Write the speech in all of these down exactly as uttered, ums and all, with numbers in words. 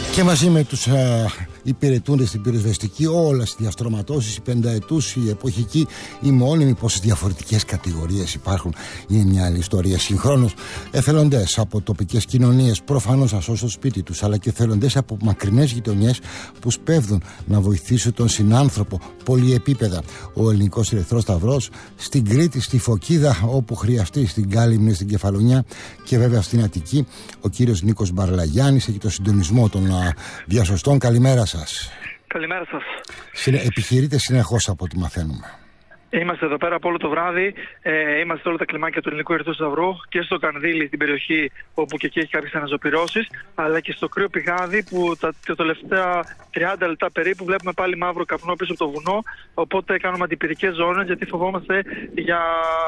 Και μαζί με τους α, υπηρετούντες στην πυροσβεστική, όλες οι διαστρωματώσεις, οι πενταετούς, οι εποχικοί, οι μόνιμοι, πόσες διαφορετικές κατηγορίες υπάρχουν. Είναι μια άλλη ιστορία. Συγχρόνως, εθελοντές από τοπικές κοινωνίες, προφανώς να σώσουν το σπίτι τους, αλλά και εθελοντές από μακρινές γειτονιές που σπέβδουν να βοηθήσουν τον συνάνθρωπο πολυεπίπεδα. Ο Ελληνικός Ερυθρός Σταυρός στην Κρήτη, στη Φωκίδα, όπου χρειαστεί, στην Κάλυμνη, στην Κεφαλονιά και βέβαια στην Αττική. Ο κύριος Νίκος Μπαρλαγιάννης έχει το συντονισμό των διασωστών. Καλημέρα σας. Καλημέρα σας. Συνε... Επιχειρείτε συνεχώς από ό,τι μαθαίνουμε. Είμαστε εδώ πέρα από όλο το βράδυ. Ε, είμαστε όλα τα κλιμάκια του Ελληνικού Ερυθρού Σταυρού και στο Κανδύλι, στην περιοχή όπου και εκεί έχει κάποιες αναζωπυρώσεις, αλλά και στο Κρύο Πηγάδι που τα, τα τελευταία τριάντα λεπτά περίπου βλέπουμε πάλι μαύρο καπνό πίσω από το βουνό. Οπότε κάνουμε αντιπυρικές ζώνες γιατί φοβόμαστε για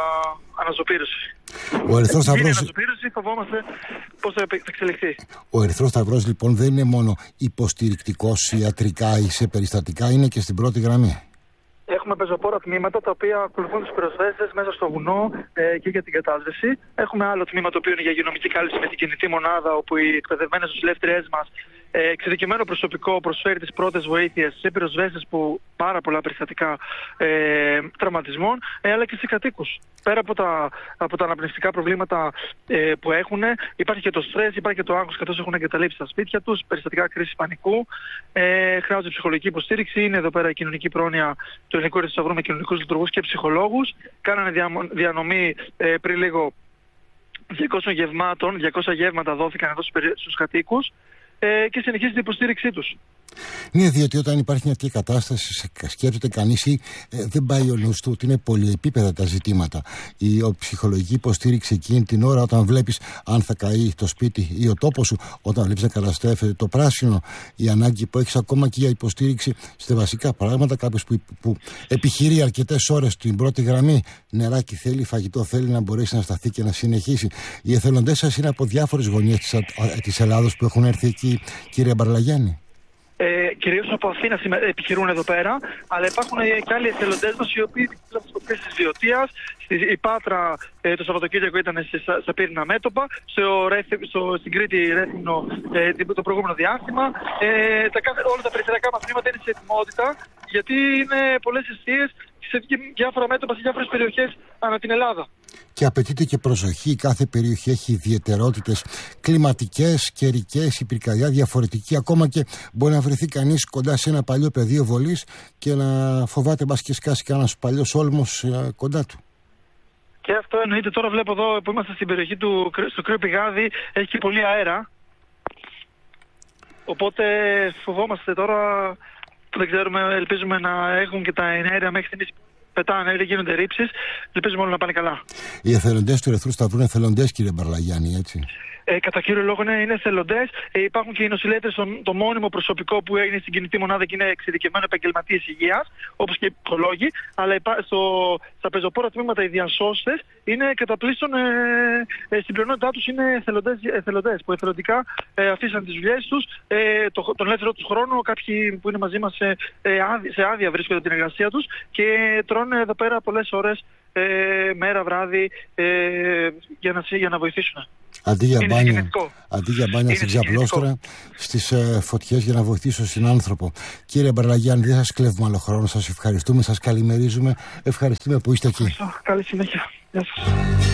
αναζωπήρωση. Ο Ερυθρός Σταυρός... αναζωπήρωση, φοβόμαστε πώς θα εξελιχθεί. Ο Ερυθρός Σταυρός λοιπόν δεν είναι μόνο υποστηρικτικός ιατρικά ή σε περιστατικά, είναι και στην πρώτη γραμμή. Έχουμε πεζοπόρα τμήματα τα οποία ακολουθούν τους πυροσβέστες μέσα στο βουνό ε, και για την κατάσβεση. Έχουμε άλλο τμήμα το οποίο είναι για υγειονομική κάλυψη με την κινητή μονάδα, όπου οι εκπαιδευμένες νοσηλεύτριές μας, ε, εξειδικευμένο προσωπικό, προσφέρει τις πρώτες βοήθειες σε πυροσβέστες που πάρα πολλά περιστατικά ε, τραυματισμών, ε, αλλά και σε κατοίκους. Πέρα από τα, από τα αναπνευστικά προβλήματα ε, που έχουν, υπάρχει και το στρες, υπάρχει και το άγχος καθώς έχουν εγκαταλείψει τα σπίτια τους, περιστατικά κρίσης πανικού, ε, χρειάζονται ψυχολογική υποστήριξη. Είναι εδώ πέρα η κοινωνική πρόνοια του Ελληνικού Ερυθρού Σταυρού με κοινωνικούς λειτουργούς και ψυχολόγους. Κάνανε διανομή ε, πριν λίγο διακόσιων γευμάτων, διακόσια γεύματα δόθηκαν εδώ στους κατοίκους ε, και συνεχίζει την υποστήριξή τους. Ναι, διότι όταν υπάρχει μια τέτοια κατάσταση, σκέφτεται κανείς ή ε, δεν πάει ο νους του ότι είναι πολυεπίπεδα τα ζητήματα. Η ο, ψυχολογική υποστήριξη εκείνη την ώρα, όταν βλέπεις αν θα καεί το σπίτι ή ο τόπος σου, όταν βλέπεις να καταστρέφεται το πράσινο, η ανάγκη που έχεις ακόμα και για υποστήριξη σε βασικά πράγματα. Κάποιος που, που επιχειρεί αρκετές ώρες στην πρώτη γραμμή, νεράκι θέλει, φαγητό θέλει, να μπορέσει να σταθεί και να συνεχίσει. Οι εθελοντές σας είναι από διάφορες γωνιές της, της Ελλάδος που έχουν έρθει εκεί, κύριε Μπαρλαγιάννη. Ε, κυρίως από Αθήνα επιχειρούν εδώ πέρα, αλλά υπάρχουν και άλλοι εθελοντές μας οι οποίοι επιχειρούν στο πλαίσιο της Βιωτίας. Η Πάτρα ε, το Σαββατοκύριακο ήταν στα πύρινα μέτωπα, στο, στο, στην Κρήτη Ρέθυμνο ε, το προηγούμενο διάστημα. Ε, τα, όλα τα περιφερειακά μας τμήματα είναι σε ετοιμότητα, γιατί είναι πολλές εστίες σε διάφορα μέτωπα, σε διάφορες περιοχές ανά την Ελλάδα. Και απαιτείται και προσοχή. Κάθε περιοχή έχει ιδιαιτερότητες κλιματικές, καιρικές, η πυρκαγιά διαφορετική. Ακόμα και μπορεί να βρεθεί κανείς κοντά σε ένα παλιό πεδίο βολής και να φοβάται μπας και σκάσει κανένας παλιός όλμος κοντά του. Και αυτό εννοείται. Τώρα βλέπω εδώ που είμαστε στην περιοχή του στο Κρύο Πηγάδι, έχει και πολύ αέρα. Οπότε φοβόμαστε τώρα, δεν ξέρουμε, ελπίζουμε να έχουν και τα ενέργεια μέχρι στιγμής. Πετάνε, γίνονται ρήψεις. Ελπίζουμε όλα να πάνε καλά. Οι εθελοντές του Ερυθρού Σταυρού είναι εθελοντές, κύριε Μπαρλαγιάννη, έτσι. Ε, κατά κύριο λόγο ναι, είναι εθελοντές. Ε, υπάρχουν και οι νοσηλεύτες, το, το μόνιμο προσωπικό που έγινε στην κινητή μονάδα και είναι εξειδικευμένο επαγγελματίες υγείας, όπως και οι ψυχολόγοι. Αλλά υπά, στο, στα πεζοπόρα τμήματα οι διασώστες είναι κατά πλήστον, ε, ε, στην πλειονότητά τους είναι εθελοντές, εθελοντές που εθελοντικά ε, αφήσαν τις δουλειές τους, ε, το, τον ελεύθερο τους χρόνο. Κάποιοι που είναι μαζί μας σε, ε, άδεια, σε άδεια βρίσκονται την εργασία τους και τρώνε εδώ πέρα πολλές ώρες, ε, μέρα, βράδυ, ε, για, να, για να βοηθήσουν. Αντί για μπάνια, αντί για μπάνια στην ξαπλώστρα, στις ε, φωτιές για να βοηθήσω στην άνθρωπο. Κύριε Μπαρλαγιάννη, δεν σας κλέβουμε άλλο χρόνο. Σας ευχαριστούμε, σας καλημερίζουμε. Ευχαριστούμε που είστε εκεί. Ευχαριστώ. Καλή συνέχεια. Γεια σας.